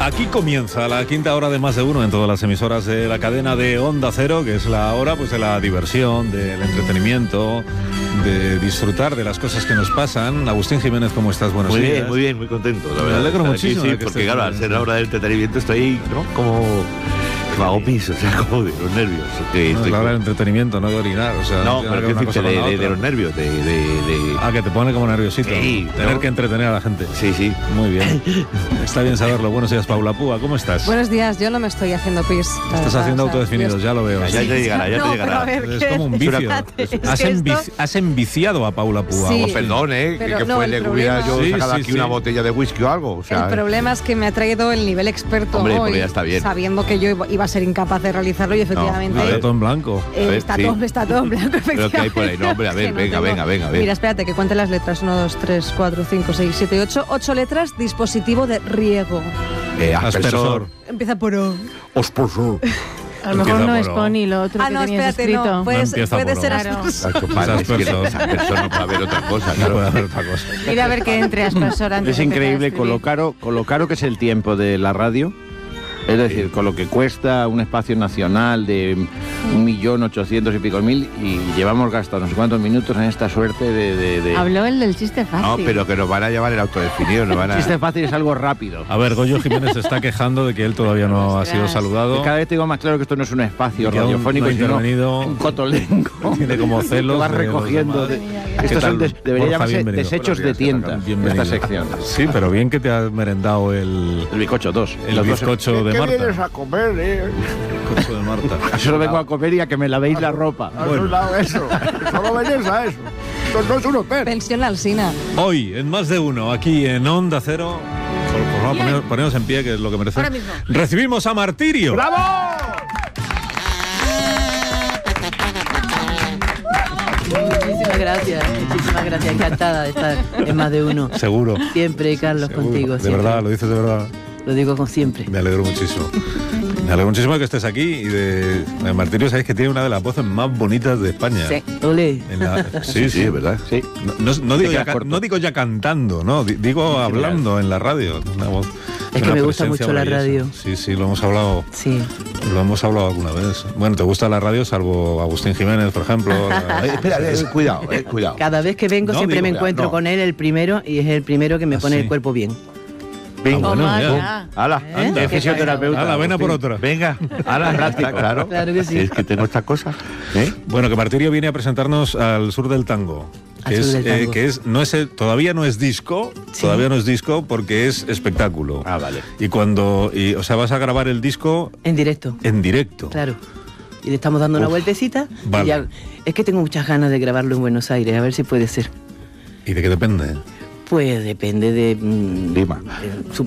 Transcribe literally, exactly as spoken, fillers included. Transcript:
Aquí comienza la quinta hora de Más de Uno en todas las emisoras de la cadena de Onda Cero, que es la hora pues de la diversión, del entretenimiento, de disfrutar de las cosas que nos pasan. Agustín Jiménez, ¿cómo estás? Buenos muy días. Muy bien, muy bien, muy contento. La verdad, me alegro muchísimo. Aquí, sí, porque claro, al ser la hora del entretenimiento estoy, ¿no? Como... me hago pis, o sea, como de los nervios. Que no, estoy es la hora con... del entretenimiento, no de orinar. O sea, no, no pero que de, de, de los nervios, de, de, de... Ah, que te pone como nerviosito. Sí, tener ¿no? que entretener a la gente. Sí, sí. Muy bien. Está bien saberlo. Buenos días, Paula Púa, ¿cómo estás? Buenos días, yo no me estoy haciendo pis. Estás verdad, haciendo o sea, autodefinidos, ya lo veo. Ya, ya te llegará, ya no, te llegará. ver, es como un vicio. Es has, que envici esto... has enviciado a Paula Púa. Sí. Oh, perdón, ¿eh? Pero que no, fue, le problema... hubiera yo sí, sacado sí, aquí sí. una botella de whisky o algo. O sea, el problema es que me ha traído el nivel experto. Hombre, hoy, ya está bien. sabiendo que yo iba a ser incapaz de realizarlo y efectivamente... No, está todo en blanco. Eh, ver, está, sí. todo, está todo en blanco, efectivamente. Pero que hay por ahí, no, hombre, a ver, Es que no venga, tengo... venga, venga, venga. Mira, espérate, que cuente las letras. uno, dos, tres, cuatro, cinco, seis, siete, ocho. ocho letras, dispositivo de riego. Eh, aspersor. Empieza por O. Aspersor. A lo mejor Empieza no es por O. Pony, lo otro Ah, que no, tenías espérate, escrito. no. Puede, No ser- empieza puede por ser O. aspersor. Vale, es que Aspersor. aspersor no puede haber otra cosa, No claro. puede haber otra cosa. Mira a ver que entre aspersor antes Es de empezar a increíble escribir. con lo caro, con lo caro que es el tiempo de la radio. Es decir, con lo que cuesta un espacio nacional de un millón ochocientos y pico mil y llevamos gastado no sé cuántos minutos en esta suerte de... de, de... Habló el del chiste fácil. No, pero que nos van a llevar el autodefinido, nos van a... Chiste fácil es algo rápido. A ver, Goyo Jiménez se está quejando de que él todavía no ha sido Ostras. saludado. Cada vez tengo más claro que esto no es un espacio Que aún radiofónico, no ha sino intervenido. un cotolengo. Tiene como celos Que vas de los recogiendo. demás. de- ¿Qué Estos tal, son des- debería Borja? llamarse Bienvenido. desechos Buenos de días, tienda, Bienvenido. esta sección. Sí, pero bien que te has merendado el, El bizcocho dos. el Los dos- bizcocho de Marta. a comer, eh? El bizcocho de Marta. Yo solo vengo a comer y a que me lavéis la ropa. Bueno. eso. Solo venís a eso. Esto no es un hotel. Pensión Alsina. Hoy, en Más de Uno, aquí en Onda Cero, por, por favor, poner- poneros en pie, que es lo que merece. Ahora mismo. Recibimos a Martirio. ¡Bravo! Muchísimas gracias, muchísimas gracias, encantada de estar en Más de Uno. Seguro. Siempre, Carlos, Seguro. contigo. De siempre. verdad, lo dices de verdad. Lo digo con siempre. Me alegro muchísimo. Me alegro muchísimo de que estés aquí y de, de Martirio. Sabéis que tiene una de las voces más bonitas de España. Sí. Ole. En la- sí, Sí, sí, es verdad. Sí. No, no- no digo Te ya, quedas ca- corto. no digo ya cantando, no, di- digo hablando en la radio. Una voz, Es que una me gusta presencia mucho la maravillosa. radio. Sí, sí, lo hemos hablado, Sí. lo hemos hablado alguna vez. Bueno, ¿te gusta la radio salvo Agustín Jiménez, por ejemplo? Eh, espera, eh, cuidado, eh, cuidado. Cada vez que vengo No, siempre digo, me encuentro no. con él el primero y es el primero que me ¿Ah, pone sí? el cuerpo bien. Venga, Toma bueno, ya. ya. ¡Hala! ¿Eh? Anda. Es fisioterapeuta. A la vena por otra. Venga, hala, está claro. Claro que sí. Es que tengo esta cosa. ¿Eh? Bueno, que Martirio viene a presentarnos al sur del tango. Que Al es, sur del eh, tango. que es, no es, el- todavía no es disco, Sí. todavía no es disco porque es espectáculo. Ah, vale. Y cuando, y, o sea, vas a grabar el disco En directo. en directo. Claro. Y le estamos dando una Uf, vueltecita. y vale. ya- es que tengo muchas ganas de grabarlo en Buenos Aires, a ver si puede ser. ¿Y de qué depende? Pues depende de... mm, Lima. de-